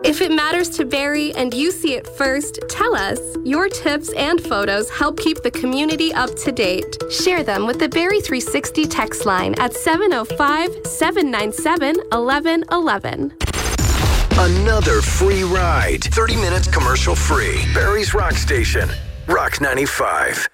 If it matters to Barrie and you see it first, tell us. Your tips and photos help keep the community up to date. Share them with the Barrie 360 text line at 705-797-1111. Another free ride. 30 minutes commercial free. Barrie's Rock Station. Rock 95.